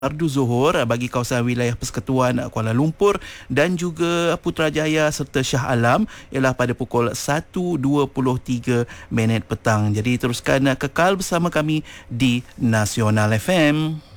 Fardu Zuhur bagi kawasan wilayah Persekutuan Kuala Lumpur dan juga Putrajaya serta Shah Alam ialah pada pukul 1.23 petang. Jadi teruskan kekal bersama kami di Nasional FM.